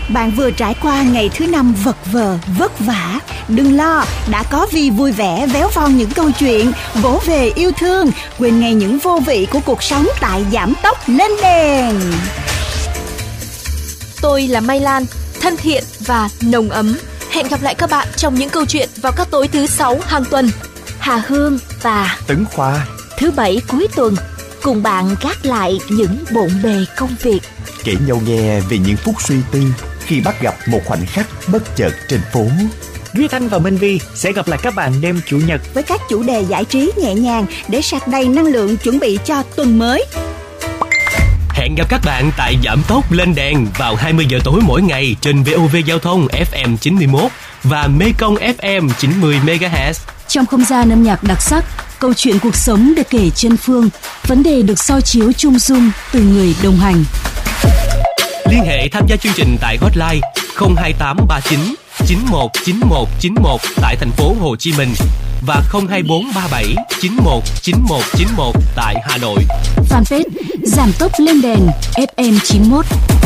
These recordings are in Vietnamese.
Bạn vừa trải qua ngày thứ 5 vật vờ, vất vả. Đừng lo, đã có Vi vui vẻ véo von những câu chuyện, vỗ về yêu thương, quên ngay những vô vị của cuộc sống tại Giảm Tốc Lên Đèn. Tôi là Mai Lan, thân thiện và nồng ấm. Hẹn gặp lại các bạn trong những câu chuyện vào các tối thứ 6 hàng tuần. Hà Hương và Tấn Khoa thứ 7 cuối tuần cùng bạn gác lại những bộn bề công việc, kể nhau nghe về những phút suy tư khi bắt gặp một khoảnh khắc bất chợt trên phố. Duy Thanh và Minh Vi sẽ gặp lại các bạn đêm Chủ nhật với các chủ đề giải trí nhẹ nhàng để sạc đầy năng lượng chuẩn bị cho tuần mới. Hẹn gặp các bạn tại Giảm Tốc Lên Đèn vào 20 giờ tối mỗi ngày trên VOV Giao thông FM 91 và Mekong FM 90 MHz. Trong không gian âm nhạc đặc sắc, câu chuyện cuộc sống được kể chân phương, vấn đề được soi chiếu chung dung từ người đồng hành. Liên hệ tham gia chương trình tại hotline 02839 919191 tại thành phố Hồ Chí Minh và 02437 919191 tại Hà Nội. Fanpage Giảm Tốc Lên Đèn FM 91.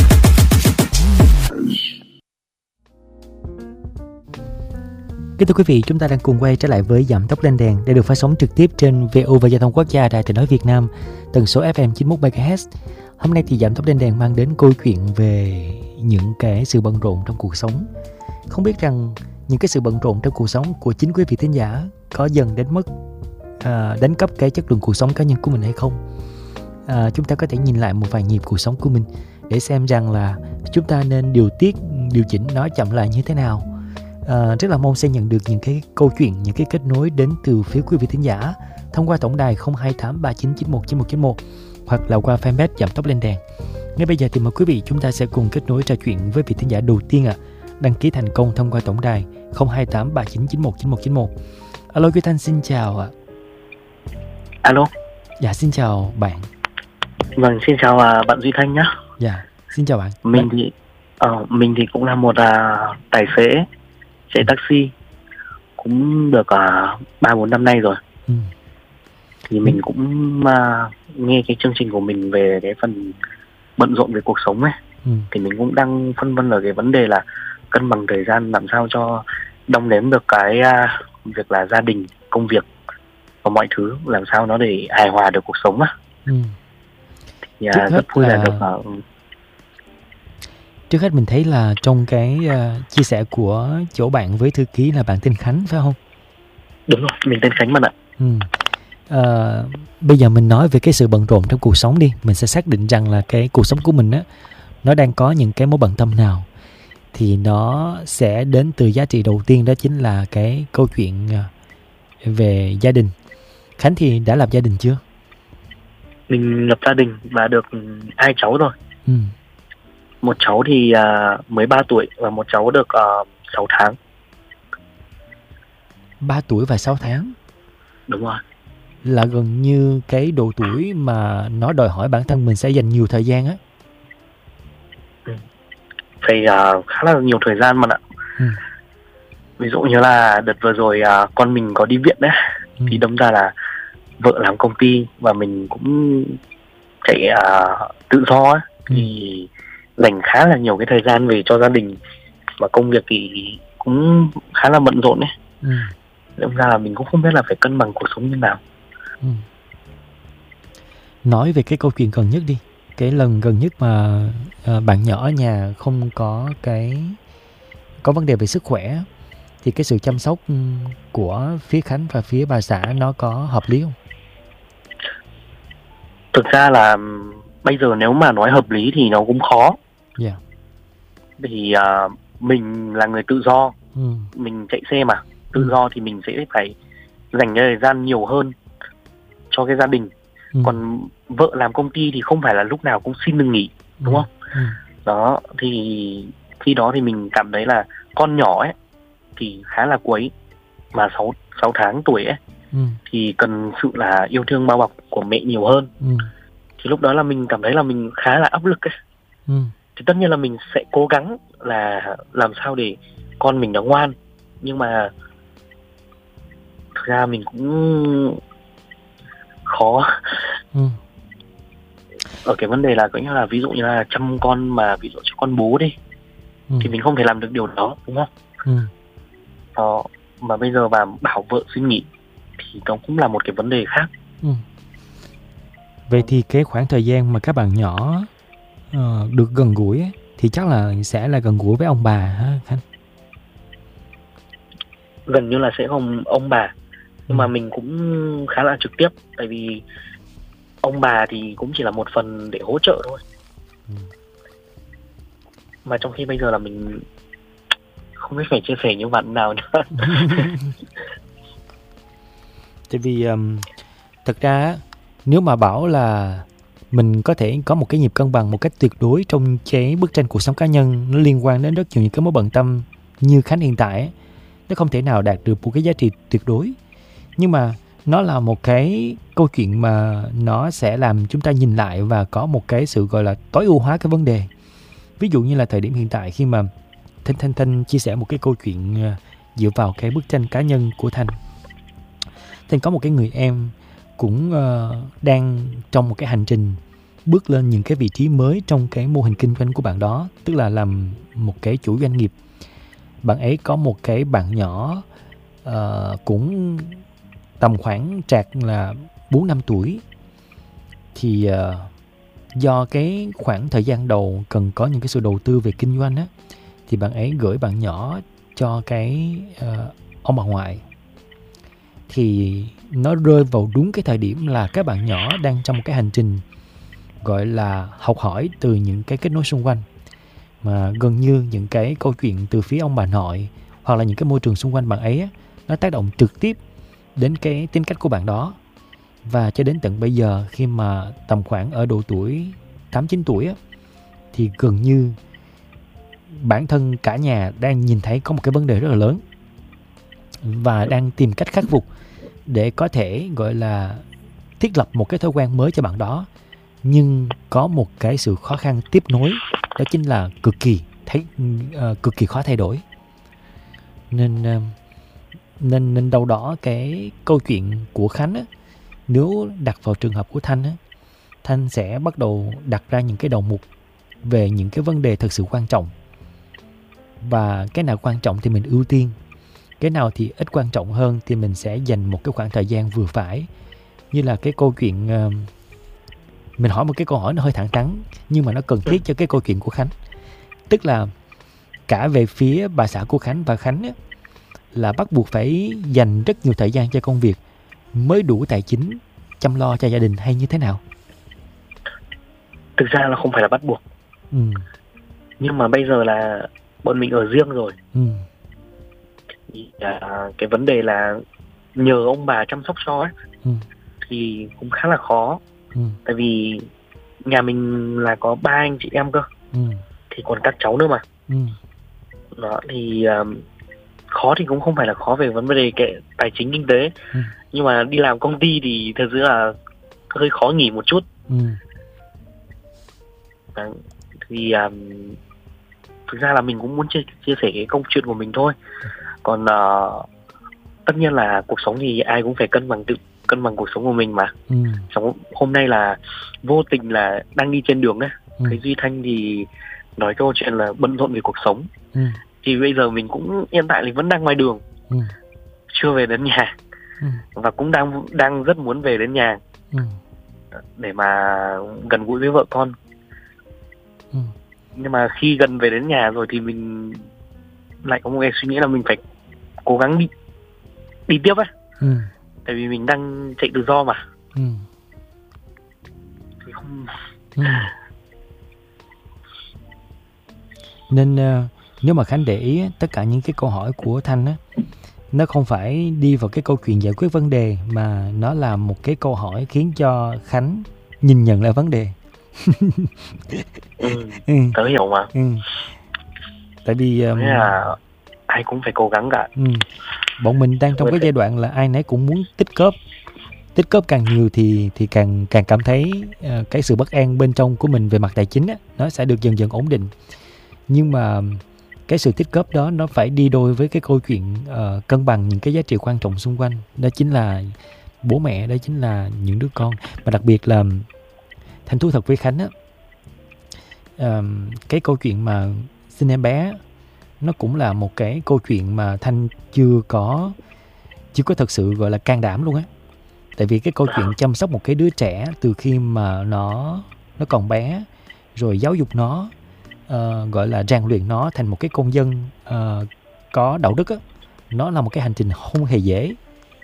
Kính thưa quý vị, chúng ta đang cùng quay trở lại với Giảm Tốc Lên Đèn để được phát sóng trực tiếp trên VOV Giao thông Quốc gia Đài Tiếng nói Việt Nam, tần số FM 91 MHz. Hôm nay thì Giảm Tốc Lên Đèn mang đến câu chuyện về những cái sự bận rộn trong cuộc sống. Không biết rằng những cái sự bận rộn trong cuộc sống của chính quý vị thính giả có dần đến mức đánh cắp cái chất lượng cuộc sống cá nhân của mình hay không? Chúng ta có thể nhìn lại một vài nhịp cuộc sống của mình để xem rằng là chúng ta nên điều chỉnh nó chậm lại như thế nào. Rất là mong sẽ nhận được những cái câu chuyện, những cái kết nối đến từ phía quý vị thính giả thông qua tổng đài 02839919191 hoặc là qua fanpage Giảm Tốc Lên Đèn. Ngay bây giờ thì mời quý vị chúng ta sẽ cùng kết nối trò chuyện với vị thính giả đầu tiên đăng ký thành công thông qua tổng đài 02839919191. Alo Duy Thanh, xin chào ạ. Alo. Dạ, xin chào bạn. Vâng, xin chào bạn Duy Thanh nhé. Dạ, xin chào bạn. Mình thì cũng là một tài xế chạy taxi cũng được 3-4 năm nay rồi. Thì mình cũng nghe cái chương trình của mình về cái phần bận rộn về cuộc sống ấy. Thì mình cũng đang phân vân ở cái vấn đề là cân bằng thời gian làm sao cho đong đếm được cái việc là gia đình, công việc và mọi thứ, làm sao nó để hài hòa được cuộc sống á. Thì rất vui là được Trước hết mình thấy là trong cái chia sẻ của chỗ bạn với thư ký là bạn tên Khánh phải không? Đúng rồi, mình tên Khánh bạn ạ. Bây giờ mình nói về cái sự bận rộn trong cuộc sống đi. Mình sẽ xác định rằng là cái cuộc sống của mình á, nó đang có những cái mối bận tâm nào. Thì nó sẽ đến từ giá trị đầu tiên, đó chính là cái câu chuyện về gia đình. Khánh thì đã lập gia đình chưa? Mình lập gia đình và được 2 cháu rồi. Một cháu thì mới 3 tuổi và một cháu được 6 tháng. 3 tuổi và 6 tháng? Đúng rồi. Là gần như cái độ tuổi mà nó đòi hỏi bản thân mình sẽ dành nhiều thời gian á. Phải khá là nhiều thời gian mà ạ. Ví dụ như là đợt vừa rồi con mình có đi viện đấy. Thì đâm ra là vợ làm công ty và mình cũng chạy tự do ấy. Thì dành khá là nhiều cái thời gian về cho gia đình, và công việc thì cũng khá là bận rộn đấy. Đâm ra là mình cũng không biết là phải cân bằng cuộc sống như nào. Nói về cái câu chuyện gần nhất đi. Cái lần gần nhất mà bạn nhỏ ở nhà không có vấn đề về sức khỏe, thì cái sự chăm sóc của phía Khánh và phía bà xã nó có hợp lý không? Thực ra là bây giờ nếu mà nói hợp lý thì nó cũng khó. Vì mình là người tự do, mình chạy xe mà, tự do thì mình sẽ phải dành thời gian nhiều hơn cho cái gia đình. Còn vợ làm công ty thì không phải là lúc nào cũng xin được nghỉ, đúng không? Đó, thì khi đó thì mình cảm thấy là con nhỏ ấy thì khá là quấy, mà 6 tháng tuổi ấy thì cần sự là yêu thương bao bọc của mẹ nhiều hơn. Thì lúc đó là mình cảm thấy là mình khá là áp lực ấy. Thì tất nhiên là mình sẽ cố gắng là làm sao để con mình nó ngoan, nhưng mà thực ra mình cũng khó ở cái vấn đề là coi như là ví dụ như là chăm con, mà ví dụ cho con bú đi thì mình không thể làm được điều đó, đúng không? Đó, mà bây giờ mà bảo vợ suy nghĩ thì nó cũng là một cái vấn đề khác. Vậy thì cái khoảng thời gian mà các bạn nhỏ được gần gũi ấy, thì chắc là sẽ là gần gũi với ông bà hả Khánh? Gần như là sẽ không ông bà, nhưng mà mình cũng khá là trực tiếp, tại vì ông bà thì cũng chỉ là một phần để hỗ trợ thôi. Mà trong khi bây giờ là mình không biết phải chia sẻ như bạn nào nữa. Tại vì thật ra nếu mà bảo là mình có thể có một cái nhịp cân bằng một cách tuyệt đối trong cái bức tranh cuộc sống cá nhân, nó liên quan đến rất nhiều những cái mối bận tâm như Khánh hiện tại ấy, nó không thể nào đạt được một cái giá trị tuyệt đối. Nhưng mà nó là một cái câu chuyện mà nó sẽ làm chúng ta nhìn lại và có một cái sự gọi là tối ưu hóa cái vấn đề. Ví dụ như là thời điểm hiện tại khi mà Thanh chia sẻ một cái câu chuyện dựa vào cái bức tranh cá nhân của Thanh có một cái người em cũng đang trong một cái hành trình bước lên những cái vị trí mới trong cái mô hình kinh doanh của bạn đó, tức là làm một cái chủ doanh nghiệp. Bạn ấy có một cái bạn nhỏ cũng tầm khoảng trạc là 4-5 tuổi. Thì do cái khoảng thời gian đầu cần có những cái sự đầu tư về kinh doanh á, thì bạn ấy gửi bạn nhỏ cho cái ông bà ngoại. Thì nó rơi vào đúng cái thời điểm là các bạn nhỏ đang trong một cái hành trình gọi là học hỏi từ những cái kết nối xung quanh, mà gần như những cái câu chuyện từ phía ông bà nội hoặc là những cái môi trường xung quanh bạn ấy á, nó tác động trực tiếp đến cái tính cách của bạn đó. Và cho đến tận bây giờ, khi mà tầm khoảng ở độ tuổi 8-9 tuổi á, thì gần như bản thân cả nhà đang nhìn thấy có một cái vấn đề rất là lớn và đang tìm cách khắc phục để có thể gọi là thiết lập một cái thói quen mới cho bạn đó. Nhưng có một cái sự khó khăn tiếp nối, đó chính là cực kỳ khó thay đổi. Nên đâu đó cái câu chuyện của Khánh á, nếu đặt vào trường hợp của Thanh á, Thanh sẽ bắt đầu đặt ra những cái đầu mục về những cái vấn đề thực sự quan trọng, và cái nào quan trọng thì mình ưu tiên, cái nào thì ít quan trọng hơn thì mình sẽ dành một cái khoảng thời gian vừa phải. Như là cái câu chuyện mình hỏi một cái câu hỏi nó hơi thẳng thắn nhưng mà nó cần thiết cho cái câu chuyện của Khánh, tức là cả về phía bà xã của Khánh và Khánh á, là bắt buộc phải dành rất nhiều thời gian cho công việc mới đủ tài chính chăm lo cho gia đình, hay như thế nào? Thực ra là không phải là bắt buộc. Nhưng mà bây giờ là bọn mình ở riêng rồi. Cái vấn đề là nhờ ông bà chăm sóc cho ấy, thì cũng khá là khó. Tại vì nhà mình là có 3 anh chị em cơ, thì còn các cháu nữa mà. Đó, thì khó thì cũng không phải là khó về vấn đề tài chính kinh tế, nhưng mà đi làm công ty thì thật sự là hơi khó nghỉ một chút. Thì thực ra là mình cũng muốn chia sẻ cái câu chuyện của mình thôi. Còn tất nhiên là cuộc sống thì ai cũng phải cân bằng cuộc sống của mình mà. Hôm nay là vô tình là đang đi trên đường đấy, thấy Duy Thanh thì nói câu chuyện là bận rộn về cuộc sống. Thì bây giờ mình cũng hiện tại thì vẫn đang ngoài đường, chưa về đến nhà, và cũng đang rất muốn về đến nhà để mà gần gũi với vợ con. Nhưng mà khi gần về đến nhà rồi thì mình lại có một cái suy nghĩ là mình phải cố gắng đi tiếp ấy. Tại vì mình đang chạy tự do mà. Thì không... Nên nếu mà Khánh để ý, tất cả những cái câu hỏi của Thanh á, nó không phải đi vào cái câu chuyện giải quyết vấn đề, mà nó là một cái câu hỏi khiến cho Khánh nhìn nhận lại vấn đề. Tớ hiểu mà. Tại vì là ai cũng phải cố gắng cả. Bọn mình đang trong cái giai đoạn là ai nấy cũng muốn tích cóp càng nhiều thì càng cảm thấy cái sự bất an bên trong của mình về mặt tài chính á, nó sẽ được dần dần ổn định. Nhưng mà cái sự tích góp đó nó phải đi đôi với cái câu chuyện cân bằng những cái giá trị quan trọng xung quanh. Đó chính là bố mẹ, đó chính là những đứa con. Và đặc biệt là Thanh thú thật với Khánh á, cái câu chuyện mà Xin Em Bé nó cũng là một cái câu chuyện mà Thanh chưa có thật sự gọi là can đảm luôn á. Tại vì cái câu chuyện chăm sóc một cái đứa trẻ từ khi mà nó còn bé, rồi giáo dục nó, gọi là rèn luyện nó thành một cái công dân có đạo đức á, nó là một cái hành trình không hề dễ.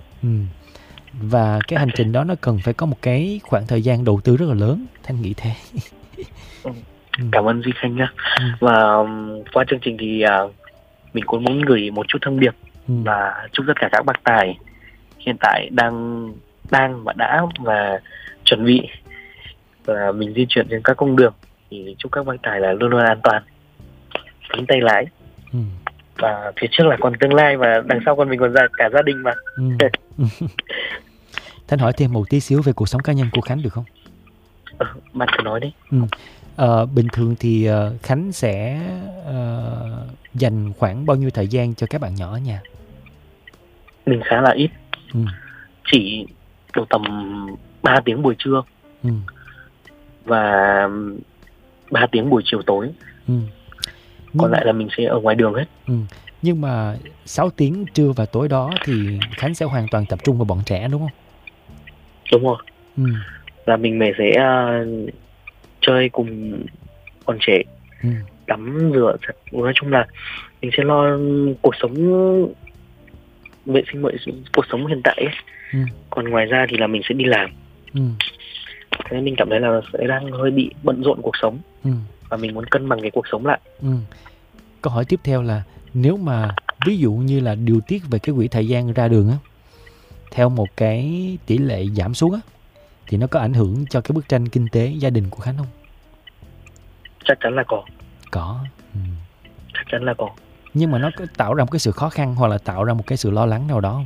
Và cái hành trình đó nó cần phải có một cái khoảng thời gian đầu tư rất là lớn, Thanh nghĩ thế. Cảm ơn Duy Khanh nhá. Và qua chương trình thì mình cũng muốn gửi một chút thông điệp và chúc tất cả các bác tài hiện tại đang và đã và chuẩn bị và mình di chuyển trên các cung đường, thì chúc các bác tài là luôn luôn an toàn, cánh tay lái, và phía trước là còn tương lai và đằng sau còn mình còn cả gia đình mà. Thanh hỏi thêm một tí xíu về cuộc sống cá nhân của Khánh được không? Bạn cứ nói đi. Bình thường thì Khánh sẽ dành khoảng bao nhiêu thời gian cho các bạn nhỏ ở nhà? Mình khá là ít, chỉ độ tầm 3 tiếng buổi trưa và 3 tiếng buổi chiều tối. Còn lại là mình sẽ ở ngoài đường hết. Nhưng mà 6 tiếng trưa và tối đó thì Khánh sẽ hoàn toàn tập trung vào bọn trẻ đúng không? Đúng rồi. Là mình sẽ chơi cùng con trẻ, tắm rửa, nói chung là mình sẽ lo cuộc sống, vệ sinh cuộc sống hiện tại ấy. Còn ngoài ra thì là mình sẽ đi làm. Thế nên mình cảm thấy là sẽ đang hơi bị bận rộn cuộc sống, và mình muốn cân bằng cái cuộc sống lại. Câu hỏi tiếp theo là nếu mà ví dụ như là điều tiết về cái quỹ thời gian ra đường á, theo một cái tỷ lệ giảm xuống á, thì nó có ảnh hưởng cho cái bức tranh kinh tế gia đình của Khánh không? Chắc chắn là có. Chắc chắn là có. Nhưng mà nó có tạo ra một cái sự khó khăn hoặc là tạo ra một cái sự lo lắng nào đó không?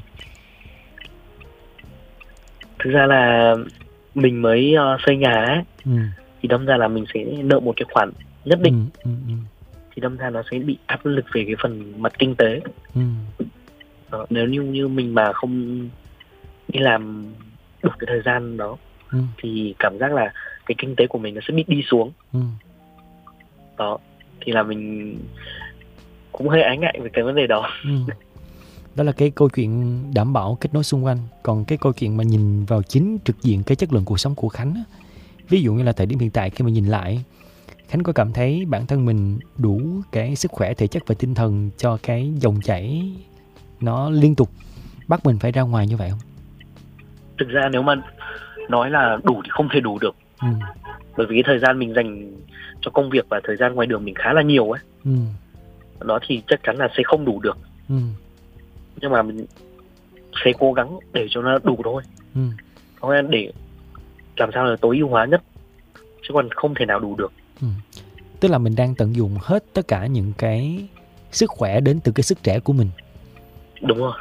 Thực ra là mình mới xây nhà ấy, thì đâm ra là mình sẽ nợ một cái khoản nhất định. Thì đâm ra nó sẽ bị áp lực về cái phần mặt kinh tế. Nếu như mình mà không đi làm đủ cái thời gian đó, thì cảm giác là cái kinh tế của mình nó sẽ bị đi xuống. Đó, thì là mình cũng hơi ái ngại về cái vấn đề đó. Đó là cái câu chuyện đảm bảo kết nối xung quanh. Còn cái câu chuyện mà nhìn vào chính trực diện cái chất lượng cuộc sống của Khánh á, ví dụ như là thời điểm hiện tại khi mà nhìn lại, Khánh có cảm thấy bản thân mình đủ cái sức khỏe thể chất và tinh thần cho cái dòng chảy nó liên tục bắt mình phải ra ngoài như vậy không? Thực ra nếu mà nói là đủ thì không thể đủ được. Bởi vì cái thời gian mình dành cho công việc và thời gian ngoài đường mình khá là nhiều ấy. Đó thì chắc chắn là sẽ không đủ được. Nhưng mà mình sẽ cố gắng để cho nó đủ thôi. Để làm sao là tối ưu hóa nhất, chứ còn không thể nào đủ được. Tức là mình đang tận dụng hết tất cả những cái sức khỏe đến từ cái sức trẻ của mình. Đúng rồi.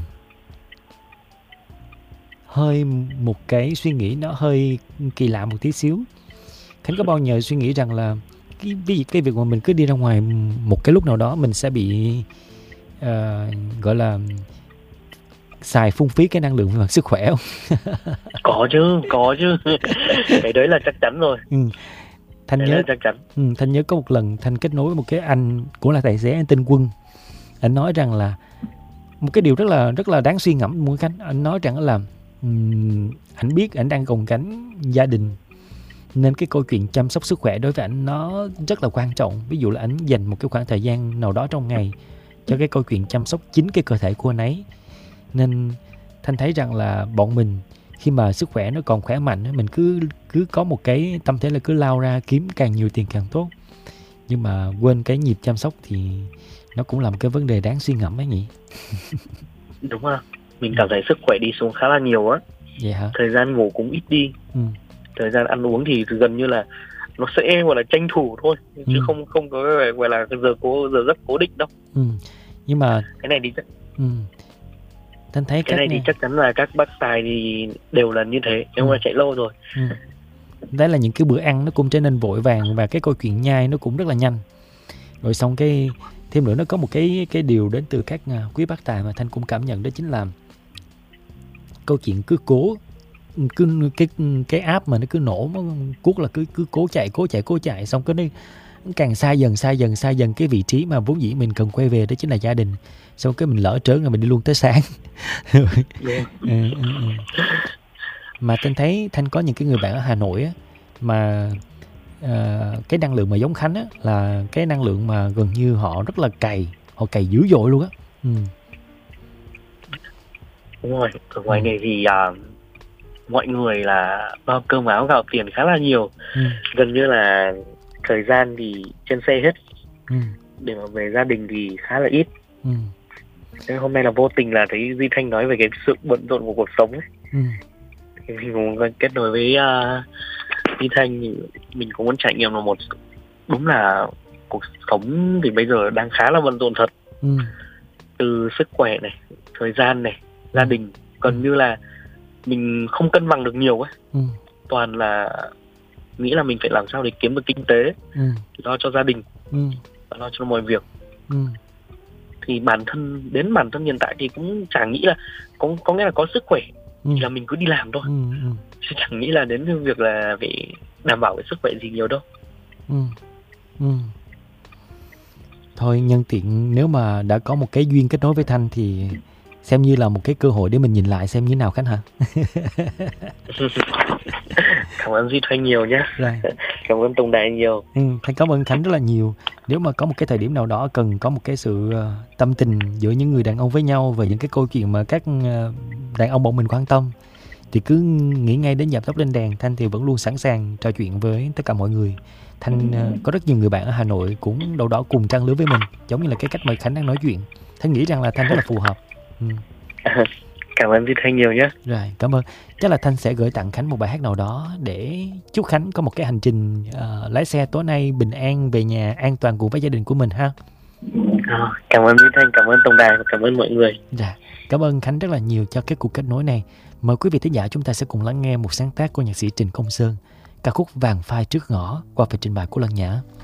Hơi một cái suy nghĩ nó hơi kỳ lạ một tí xíu. Khánh có bao giờ suy nghĩ rằng là cái việc mà mình cứ đi ra ngoài một cái lúc nào đó mình sẽ bị gọi là xài phung phí cái năng lượng về mặt sức khỏe không? Có chứ. Cái đấy là chắc chắn rồi. Thanh nhớ chắc chắn. Thanh nhớ có một lần Thanh kết nối với một cái anh cũng là tài xế, anh tên Quân. Anh nói rằng là một cái điều rất là đáng suy ngẫm của Khánh. Anh nói rằng là anh biết anh đang gồng gánh gia đình, nên cái câu chuyện chăm sóc sức khỏe đối với anh nó rất là quan trọng. Ví dụ là anh dành một cái khoảng thời gian nào đó trong ngày cho cái câu chuyện chăm sóc chính cái cơ thể của anh ấy. Nên Thanh thấy rằng là bọn mình khi mà sức khỏe nó còn khỏe mạnh, mình cứ có một cái tâm thế là cứ lao ra kiếm càng nhiều tiền càng tốt. Nhưng mà quên cái nhịp chăm sóc thì nó cũng là một cái vấn đề đáng suy ngẫm ấy nhỉ. Đúng rồi. Mình cảm thấy sức khỏe đi xuống khá là nhiều á. Vậy hả? Thời gian ngủ cũng ít đi. Thời gian ăn uống thì gần như là nó sẽ gọi là tranh thủ thôi, chứ không có gọi là giờ giấc cố định đâu. Nhưng mà cái này thì Thanh thấy cái này thì chắc chắn là các bác tài thì đều là như thế, nếu mà chạy lâu rồi. Đấy là những cái bữa ăn nó cũng trở nên vội vàng, và cái câu chuyện nhai nó cũng rất là nhanh. Rồi xong cái thêm nữa nó có một cái điều đến từ các quý bác tài mà Thanh cũng cảm nhận, đó chính là câu chuyện cứ cái app mà nó cứ nổ, cuốc là cứ cố chạy xong cái càng xa dần cái vị trí mà vốn dĩ mình cần quay về, đó chính là gia đình. Xong cái mình lỡ trớn rồi mình đi luôn tới sáng. Mà Thanh thấy Thanh có những cái người bạn ở Hà Nội á, mà cái năng lượng mà giống Khánh á là cái năng lượng mà gần như họ rất là họ cày dữ dội luôn á. Đúng rồi, ở ngoài này thì mọi người là lo cơm áo gạo tiền khá là nhiều. Gần như là thời gian thì trên xe hết. Để mà về gia đình thì khá là ít. Thế hôm nay là vô tình là thấy Duy Thanh nói về cái sự bận rộn của cuộc sống ấy. Thì mình cũng kết nối với Duy Thanh, thì mình cũng muốn trải nghiệm là đúng là cuộc sống thì bây giờ đang khá là bận rộn thật. Từ sức khỏe này, thời gian này, gia đình, gần như là mình không cân bằng được nhiều ấy. Toàn là nghĩ là mình phải làm sao để kiếm được kinh tế, lo cho gia đình, lo cho mọi việc. Thì bản thân hiện tại thì cũng chẳng nghĩ là có nghĩa là có sức khỏe thì là mình cứ đi làm thôi, chứ chẳng nghĩ là đến cái việc là phải đảm bảo cái sức khỏe gì nhiều đâu. Thôi nhân tiện nếu mà đã có một cái duyên kết nối với Thanh thì xem như là một cái cơ hội để mình nhìn lại xem như thế nào Khánh hả? Cảm ơn Duy Thanh nhiều nhé. Cảm ơn Tùng Đại nhiều. Thanh cảm ơn Khánh rất là nhiều. Nếu mà có một cái thời điểm nào đó cần có một cái sự tâm tình giữa những người đàn ông với nhau về những cái câu chuyện mà các đàn ông bọn mình quan tâm, thì cứ nghĩ ngay đến Giảm Tốc Lên Đèn. Thanh thì vẫn luôn sẵn sàng trò chuyện với tất cả mọi người. Thanh có rất nhiều người bạn ở Hà Nội cũng đâu đó cùng trang lứa với mình, giống như là cái cách mà Khánh đang nói chuyện. Thanh nghĩ rằng là Thanh rất là phù hợp. Cảm ơn Duy Thanh nhiều nhé. Rồi, cảm ơn. Chắc là Thanh sẽ gửi tặng Khánh một bài hát nào đó để chúc Khánh có một cái hành trình lái xe tối nay bình an về nhà, an toàn cùng với gia đình của mình ha. Cảm ơn Duy Thanh, cảm ơn Tổng Đài và cảm ơn mọi người. Dạ, cảm ơn Khánh rất là nhiều cho cái cuộc kết nối này. Mời quý vị thính giả chúng ta sẽ cùng lắng nghe một sáng tác của nhạc sĩ Trịnh Công Sơn, ca khúc Vàng Phai Trước Ngõ qua phần trình bày của Lân Nhã.